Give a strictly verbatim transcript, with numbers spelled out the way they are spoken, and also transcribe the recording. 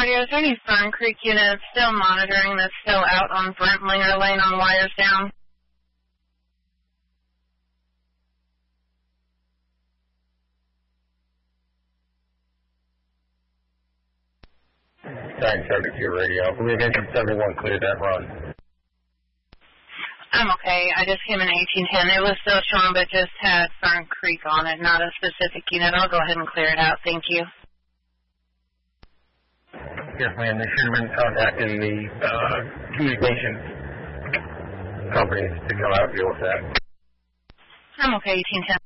radio, is there any Fern Creek units still monitoring that's still out on Brentlinger Lane on wires down? Thanks, Sergeant Q Radio. I believe engine seventy-one cleared that run. I'm okay. I just came in eighteen ten. It was still showing, but just had Fern Creek on it, not a specific unit. I'll go ahead and clear it out. Thank you. Yes, ma'am. They should have been contacting the uh, communications companies to come out and deal with that. I'm okay, eighteen ten.